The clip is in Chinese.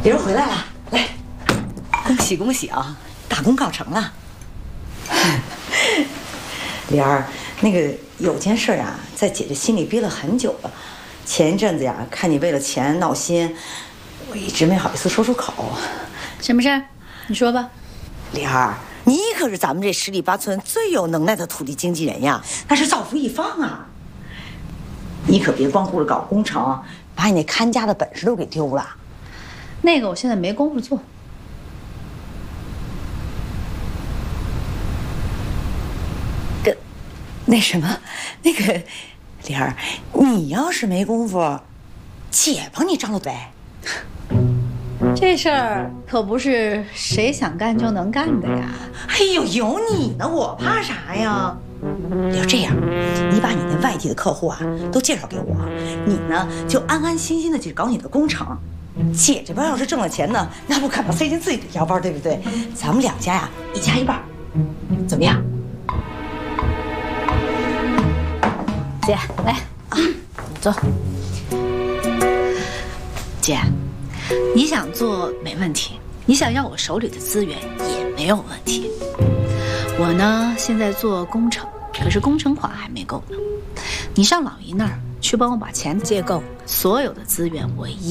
玲儿回来了，来，恭喜恭喜啊！大功告成了。玲儿，那个有件事啊，在姐姐心里憋了很久了。前一阵子呀，看你为了钱闹心，我一直没好意思说出口。 什么事儿？你说吧。 玲儿，你可是咱们这十里八村最有能耐的土地经纪人呀，那是造福一方啊。你可别光顾着搞工程，把你那看家的本事都给丢了。 那个我现在没工夫做。 那什么，那个玲儿，你要是没工夫，姐帮你张罗呗。 这事儿可不是谁想干就能干的呀。 哎呦，有你呢，我怕啥呀？要这样，你把你那外地的客户啊都介绍给我，你呢就安安心心的去搞你的工程。姐这边要是挣了钱呢，那不可能塞进自己的腰包，对不对？咱们两家呀一家一半，怎么样？ 姐，来啊，坐。姐，你想做没问题，你想要我手里的资源也没有问题。我呢，现在做工程，可是工程款还没够呢。你上老姨那儿去帮我把钱借够，所有的资源我一